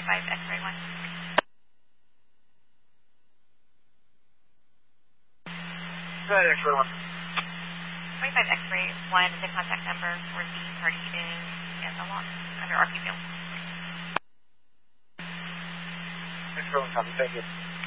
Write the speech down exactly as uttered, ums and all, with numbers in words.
twenty-five X-ray one. Right, X-ray one. twenty-five X-ray one, the contact number for the party is in the log under R P field. X-ray one, copy, thank you.